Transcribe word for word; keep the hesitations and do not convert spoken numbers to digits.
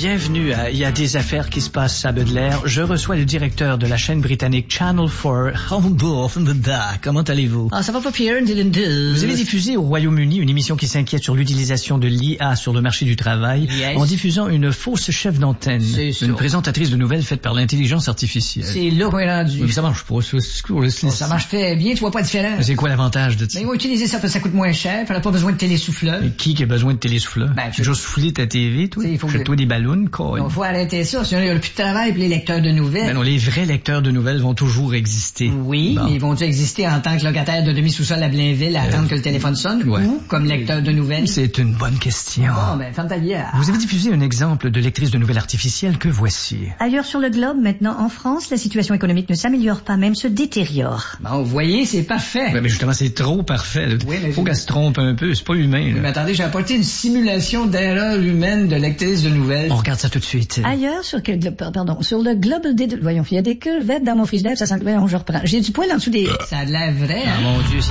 Bienvenue à Il y a des affaires qui se passent à Baudelaire. Je reçois le directeur de la chaîne britannique Channel quatre. Comment allez-vous? Ah, ça va pas pire, Dylan deux. Vous avez diffusé au Royaume-Uni une émission qui s'inquiète sur l'utilisation de l'I A sur le marché du travail yes. en diffusant une fausse chef d'antenne. C'est ça. Une présentatrice de nouvelles faite par l'intelligence artificielle. C'est là qu'on est rendu. Mais ça marche pas, ça. Oh, ça marche très bien, tu vois pas la différence. C'est quoi l'avantage de ça? Ben, ils vont utiliser ça parce que ça coûte moins cher, elle a pas besoin de télésouffleur. Et qui qui a besoin de télésouffleur? Ben, tu as déjà soufflé ta T V, toi? Jette-toi des ballons, quoi. Il faut arrêter ça, sinon il n'y a plus de travail pour les lecteurs de nouvelles. Ben non, les vrais lecteurs de nouvelles vont toujours exister. Oui, bon. Mais ils vont-ils exister en tant que locataires de demi-sous-sol à Blainville à euh, attendre que le téléphone sonne ouais. ou comme lecteurs de nouvelles? C'est une bonne question. Bon, ben, ferme ta gueule. Vous avez diffusé un exemple de lectrice de nouvelles artificielle que voici. Ailleurs sur le globe, maintenant en France, la situation économique ne s'améliore pas, même se détériore. Bon, vous voyez, c'est parfait. Ouais, mais justement, c'est trop parfait. Là. Oui, mais faut je... qu'elle se trompe un peu, c'est pas humain. Oui, mais attendez, j'ai apporté une simulation d'erreur humaine de lectrice de nouvelles. On regarde ça tout de suite. Ailleurs, sur quel globe, pardon, sur le globe des... Voyons, il y a des crevettes dans mon frigidaire, ça sent... Voyons, je reprends. J'ai du poil en dessous des... Ça a de l'air vrai, hein? Ah, mon Dieu,